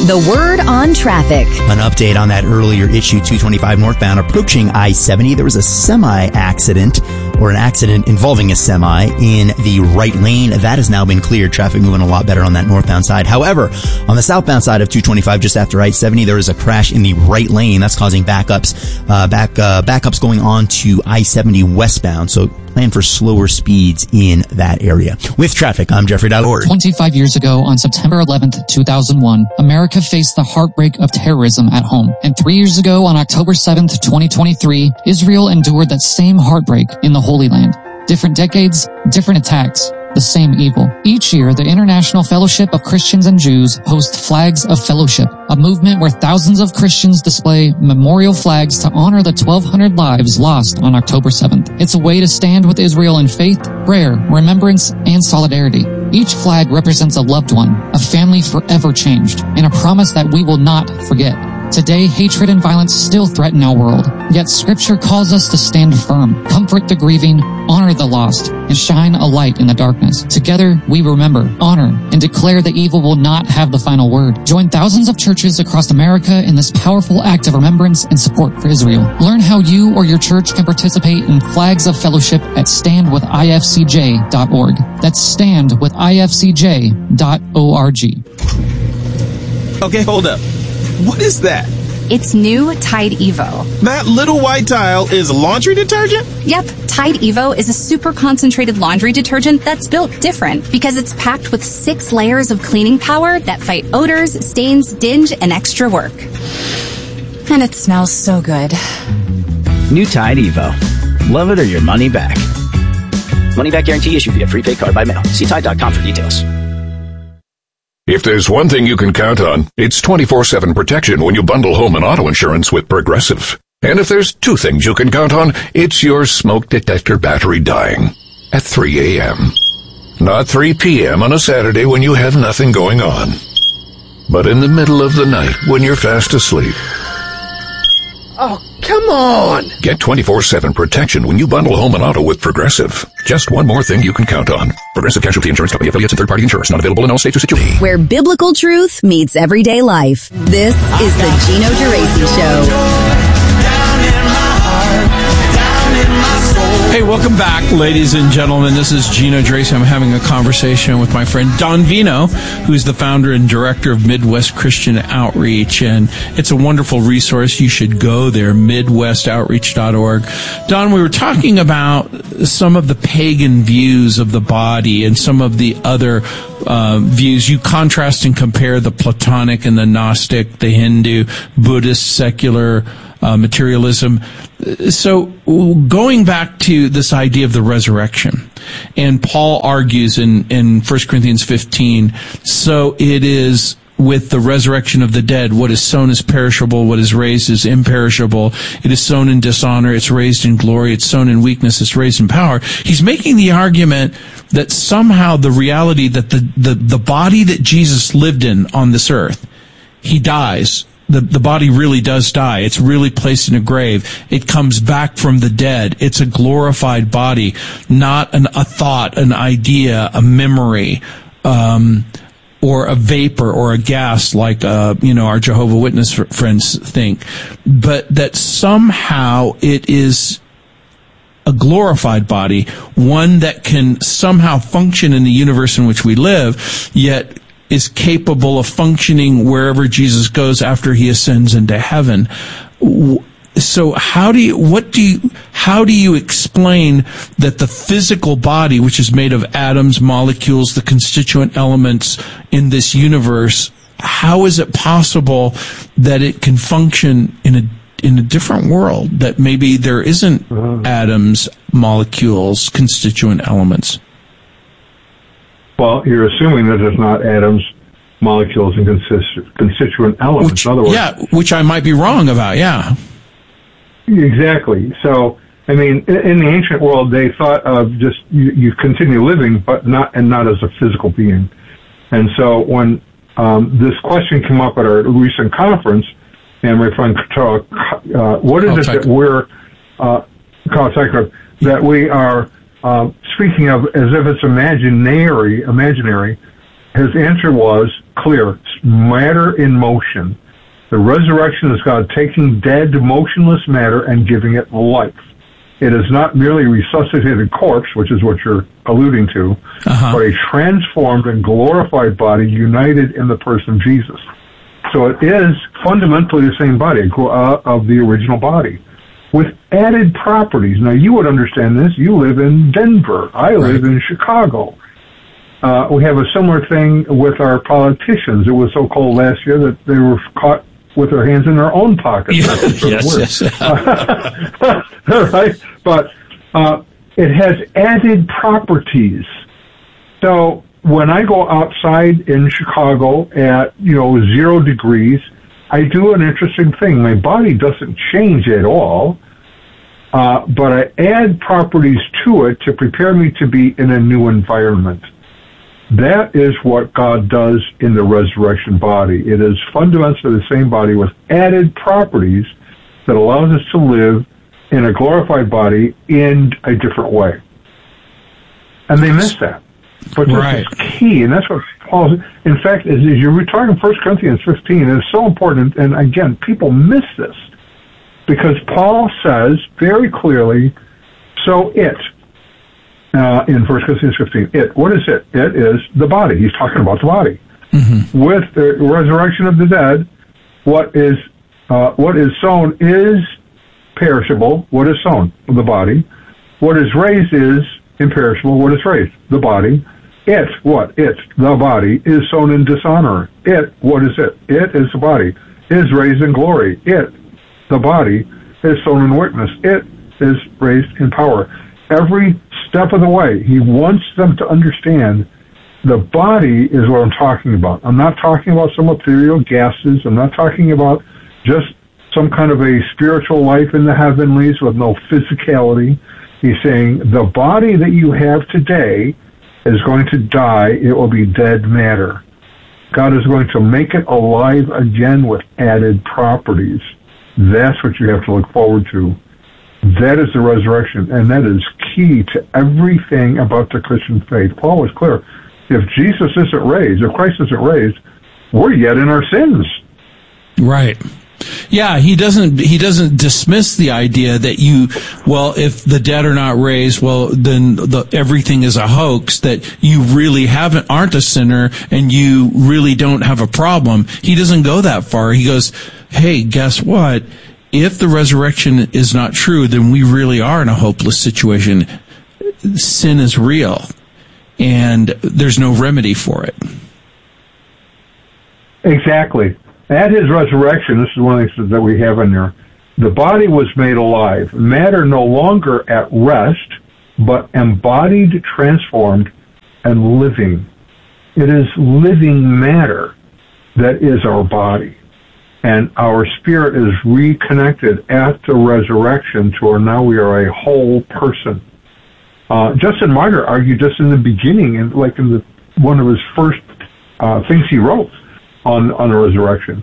The Word on Traffic. An update on that earlier issue, 225 northbound approaching I-70. There was a semi-accident, or an accident involving a semi in the right lane. That has now been cleared. Traffic moving a lot better on that northbound side. However, on the southbound side of 225, just after I-70, there is a crash in the right lane. That's causing backups, backups going on to I-70 westbound. So plan for slower speeds in that area. With traffic, I'm Jeffrey Dallord. 25 years ago, on September 11th, 2001, America faced the heartbreak of terrorism at home. And 3 years ago, on October 7th, 2023, Israel endured that same heartbreak in the Holy Land. Different decades, different attacks, the same evil. Each year, the International Fellowship of Christians and Jews hosts Flags of Fellowship, a movement where thousands of Christians display memorial flags to honor the 1,200 lives lost on October 7th. It's a way to stand with Israel in faith, prayer, remembrance, and solidarity. Each flag represents a loved one, a family forever changed, and a promise that we will not forget. Today, hatred and violence still threaten our world, yet Scripture calls us to stand firm, comfort the grieving, honor the lost, and shine a light in the darkness. Together, we remember, honor, and declare that evil will not have the final word. Join thousands of churches across America in this powerful act of remembrance and support for Israel. Learn how you or your church can participate in Flags of Fellowship at standwithifcj.org. That's standwithifcj.org. Okay, hold up. What is that? It's new Tide Evo. That little white tile is laundry detergent? Yep, Tide Evo is a super concentrated laundry detergent that's built different because it's packed with 6 layers of cleaning power that fight odors, stains, dinge, and extra work. And it smells so good. New Tide Evo. Love it or your money back. Money back guarantee issued via prepaid card by mail. See Tide.com for details. If there's one thing you can count on, it's 24/7 protection when you bundle home and auto insurance with Progressive. And if there's 2 things you can count on, it's your smoke detector battery dying at 3 a.m. Not 3 p.m. on a Saturday when you have nothing going on, but in the middle of the night when you're fast asleep. Oh, come on! Get 24/7 protection when you bundle home and auto with Progressive. Just one more thing you can count on. Progressive Casualty Insurance Company, affiliates, and third-party insurance. Not available in all states or situations. Where biblical truth meets everyday life. This is the Gino Geraci Show. Hey, welcome back, ladies and gentlemen. This is Gino Geraci. I'm having a conversation with my friend Don Vino, who's the founder and director of Midwest Christian Outreach, and it's a wonderful resource. You should go there, midwestoutreach.org. Don, we were talking about some of the pagan views of the body and some of the other views. You contrast and compare the Platonic and the Gnostic, the Hindu, Buddhist, secular materialism. So going back to this idea of the resurrection, and Paul argues in 1 Corinthians 15, so it is with the resurrection of the dead. What is sown is perishable, what is raised is imperishable. It is sown in dishonor, it's raised in glory. It's sown in weakness, it's raised in power. He's making the argument that somehow the reality that the body that Jesus lived in on this earth, he dies. The body really does die. It's really placed in a grave. It comes back from the dead. It's a glorified body, not a thought, an idea, a memory, or a vapor or a gas like, our Jehovah's Witness friends think. But that somehow it is a glorified body, one that can somehow function in the universe in which we live, yet is capable of functioning wherever Jesus goes after he ascends into heaven. So how do you explain that the physical body, which is made of atoms, molecules, the constituent elements in this universe, how is it possible that it can function in a different world, that maybe there isn't atoms, molecules, constituent elements? Well, you're assuming that there's not atoms, molecules, and constituent elements. In other words, which I might be wrong about, yeah. Exactly. So, I mean, in the ancient world, they thought of just you continue living, but not as a physical being. And so, when this question came up at our recent conference, and my friend what is it that we're that we are speaking of as if it's imaginary, his answer was clear, matter in motion. The resurrection is God taking dead, motionless matter and giving it life. It is not merely a resuscitated corpse, which is what you're alluding to, but a transformed and glorified body united in the person of Jesus. So it is fundamentally the same body of the original body, with added properties. Now, you would understand this. You live in Denver. I live in Chicago. We have a similar thing with our politicians. It was so cold last year that they were caught with their hands in their own pockets. Yes. Right? But it has added properties. So when I go outside in Chicago at 0 degrees, I do an interesting thing. My body doesn't change at all, but I add properties to it to prepare me to be in a new environment. That is what God does in the resurrection body. It is fundamentally the same body with added properties that allows us to live in a glorified body in a different way. And they miss that. But this is key, and that's what Paul, in fact, as you were talking 1 Corinthians 15, it's so important, and again, people miss this, because Paul says very clearly, so it, in 1 Corinthians 15, what is it? It is the body. He's talking about the body. Mm-hmm. With the resurrection of the dead, what is sown is perishable. What is sown? The body. What is raised is imperishable. What is raised? The body. It, the body, is sown in dishonor. What is it? It is the body, is raised in glory. It, the body, is sown in weakness. It is raised in power. Every step of the way, he wants them to understand the body is what I'm talking about. I'm not talking about some ethereal gases. I'm not talking about just some kind of a spiritual life in the heavenlies with no physicality. He's saying the body that you have today is going to die. It will be dead matter. God is going to make it alive again with added properties. That's what you have to look forward to. That is the resurrection, and that is key to everything about the Christian faith. Paul was clear. If Jesus isn't raised, if Christ isn't raised, we're yet in our sins. Right. Yeah, he doesn't dismiss the idea that if the dead are not raised, well, then everything is a hoax, that you really aren't a sinner and you really don't have a problem. He doesn't go that far. He goes, hey, guess what? If the resurrection is not true, then we really are in a hopeless situation. Sin is real, and there's no remedy for it. Exactly. At his resurrection, this is one of the things that we have in there, the body was made alive. Matter no longer at rest, but embodied, transformed, and living. It is living matter that is our body. And our spirit is reconnected at the resurrection to where now we are a whole person. Justin Martyr argued just in the beginning, and like in one of his first things he wrote on the resurrection,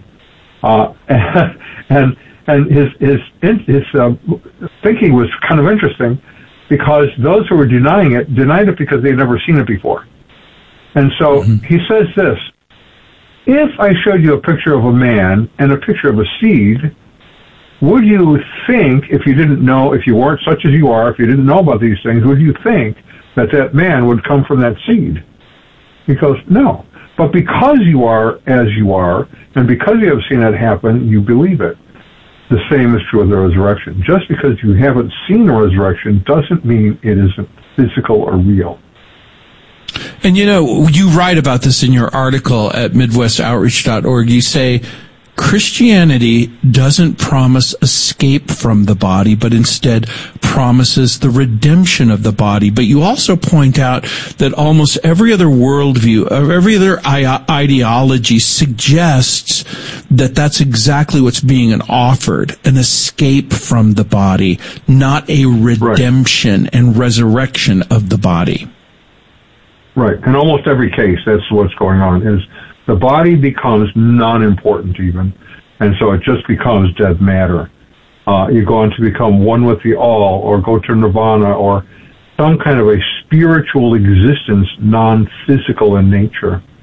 and his thinking was kind of interesting, because those who were denying it denied it because they'd never seen it before. And so he says this: if I showed you a picture of a man and a picture of a seed, would you think, if you weren't such as you are, if you didn't know about these things, would you think that man would come from that seed? He goes, no. But because you are as you are, and because you have seen it happen, you believe it. The same is true of the resurrection. Just because you haven't seen the resurrection doesn't mean it isn't physical or real. And you write about this in your article at MidwestOutreach.org. You say, Christianity doesn't promise escape from the body, but instead promises the redemption of the body. But you also point out that almost every other worldview, every other ideology suggests that that's exactly what's being offered, an escape from the body, not a redemption and resurrection of the body. Right. In almost every case, that's what's going on, is the body becomes non-important even, and so it just becomes dead matter. You go on to become one with the all, or go to nirvana, or some kind of a spiritual existence, non-physical in nature.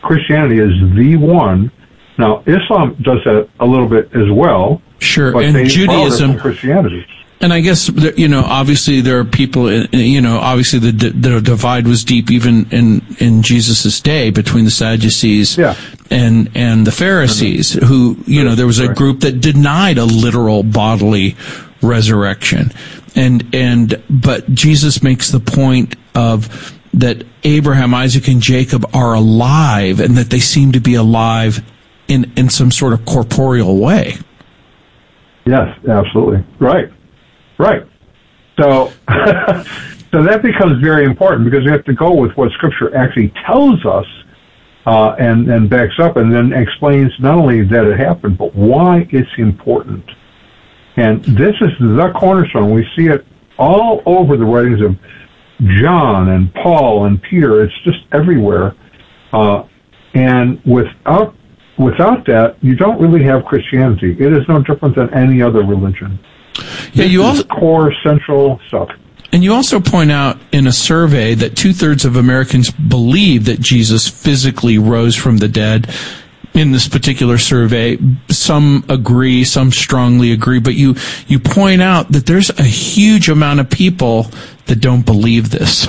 Christianity is the one. Now, Islam does that a little bit as well. Sure, but and they Judaism, from Christianity. And I guess, obviously there are people, obviously the divide was deep even in Jesus' day between the Sadducees and the Pharisees, who, there was a group that denied a literal bodily resurrection. But Jesus makes the point of that Abraham, Isaac, and Jacob are alive, and that they seem to be alive in some sort of corporeal way. Yes, absolutely. Right. So, so that becomes very important, because we have to go with what Scripture actually tells us, and backs up, and then explains not only that it happened, but why it's important. And this is the cornerstone. We see it all over the writings of John and Paul and Peter. It's just everywhere. And without that, you don't really have Christianity. It is no different than any other religion. Yeah, you also core central stuff. And you also point out in a survey that 2/3 of Americans believe that Jesus physically rose from the dead. In this particular survey, some agree, some strongly agree, but you point out that there's a huge amount of people that don't believe this.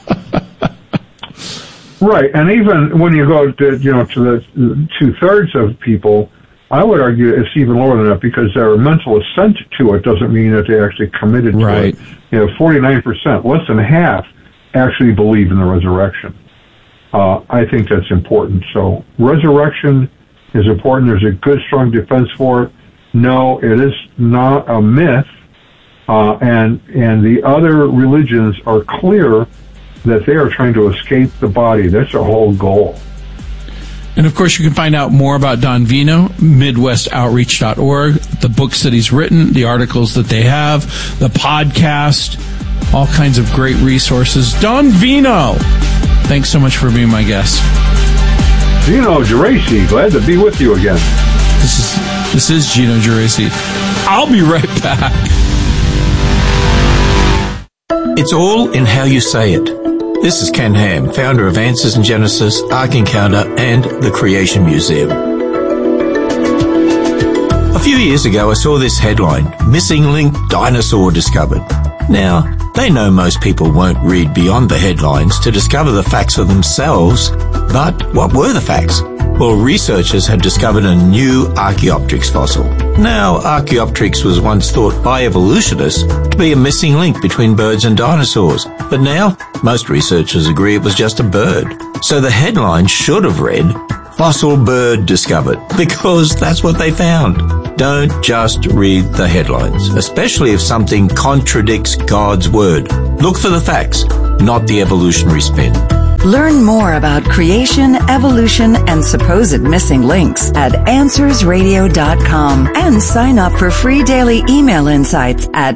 Right, and even when you go to the 2/3 of people, I would argue it's even lower than that, because their mental assent to it doesn't mean that they actually committed to it. 49%, less than half, actually believe in the resurrection. I think that's important. So resurrection is important. There's a good, strong defense for it. No, it is not a myth. And the other religions are clear that they are trying to escape the body. That's their whole goal. And of course, you can find out more about Don Vino, MidwestOutreach.org, the books that he's written, the articles that they have, the podcast, all kinds of great resources. Don Vino, thanks so much for being my guest. Gino Geraci, glad to be with you again. This is Gino Geraci. I'll be right back. It's all in how you say it. This is Ken Ham, founder of Answers in Genesis, Ark Encounter, and the Creation Museum. A few years ago, I saw this headline, Missing Link Dinosaur Discovered. Now, they know most people won't read beyond the headlines to discover the facts for themselves, but what were the facts? Well, researchers had discovered a new Archaeopteryx fossil. Now, Archaeopteryx was once thought by evolutionists to be a missing link between birds and dinosaurs, but now most researchers agree it was just a bird. So the headline should have read, Fossil Bird Discovered, because that's what they found. Don't just read the headlines, especially if something contradicts God's word. Look for the facts, not the evolutionary spin. Learn more about creation, evolution, and supposed missing links at AnswersRadio.com and sign up for free daily email insights at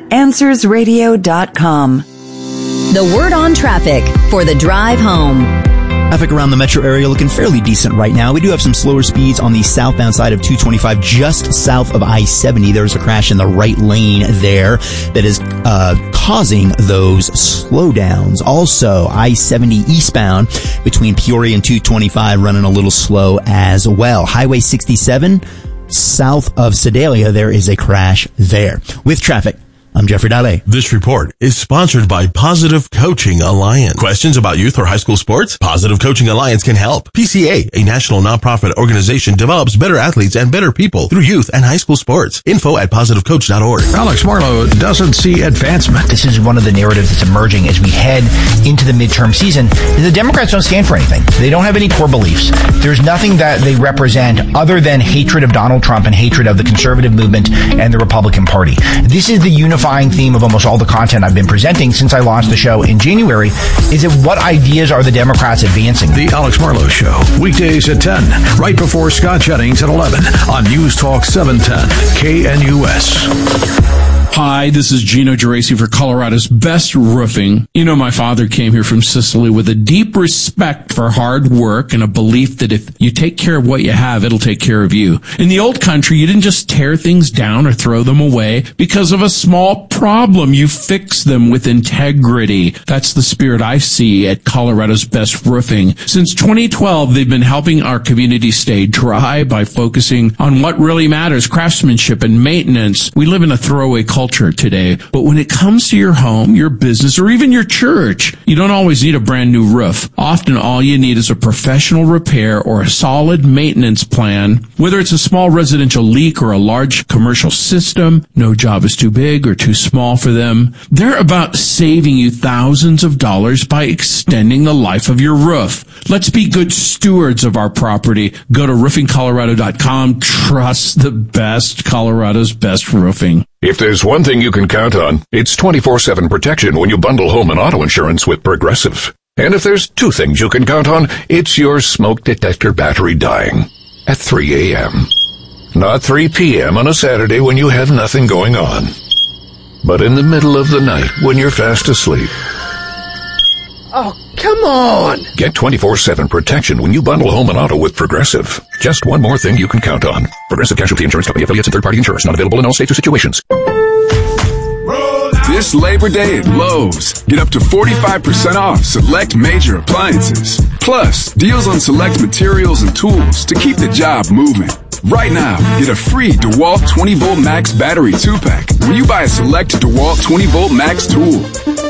AnswersRadio.com. The word on traffic for the drive home. Traffic around the metro area looking fairly decent right now. We do have some slower speeds on the southbound side of 225, just south of I-70. There's a crash in the right lane there that is causing those slowdowns. Also, I-70 eastbound between Peoria and 225 running a little slow as well. Highway 67 south of Sedalia, there is a crash there. With traffic, I'm Jeffrey Dahle. This report is sponsored by Positive Coaching Alliance. Questions about youth or high school sports? Positive Coaching Alliance can help. PCA, a national nonprofit organization, develops better athletes and better people through youth and high school sports. Info at positivecoach.org. Alex Marlow doesn't see advancement. This is one of the narratives that's emerging as we head into the midterm season. The Democrats don't stand for anything. They don't have any core beliefs. There's nothing that they represent other than hatred of Donald Trump and hatred of the conservative movement and the Republican Party. This is the unifying theme of almost all the content I've been presenting since I launched the show in January, is that what ideas are the Democrats advancing? The Alex Marlow Show, weekdays at 10, right before Scott Jennings at 11 on News Talk 710, KNUS. Hi, this is Gino Geraci for Colorado's Best Roofing. You know, my father came here from Sicily with a deep respect for hard work and a belief that if you take care of what you have, it'll take care of you. In the old country, you didn't just tear things down or throw them away because of a small problem, you fix them with integrity. That's the spirit I see at Colorado's Best Roofing. Since 2012, they've been helping our community stay dry by focusing on what really matters, craftsmanship and maintenance. We live in a throwaway culture today, but when it comes to your home, your business, or even your church, you don't always need a brand new roof. Often all you need is a professional repair or a solid maintenance plan. Whether it's a small residential leak or a large commercial system, no job is too big or too small for them. They're about saving you thousands of dollars by extending the life of your roof. Let's be good stewards of our property. Go to roofingcolorado.com. Trust the best, Colorado's Best Roofing. If there's one thing you can count on, it's 24/7 protection when you bundle home and auto insurance with Progressive. And if there's two things you can count on, it's your smoke detector battery dying at 3 a.m. Not 3 p.m. on a Saturday when you have nothing going on, but in the middle of the night when you're fast asleep. Oh, come on! Get 24/7 protection when you bundle home and auto with Progressive. Just one more thing you can count on. Progressive Casualty Insurance Company, affiliates, and third-party insurers. Not available in all states or situations. This Labor Day at Lowe's, get up to 45% off select major appliances. Plus, deals on select materials and tools to keep the job moving. Right now, get a free DeWalt 20-Volt Max Battery 2-pack when you buy a select DeWalt 20-Volt Max tool.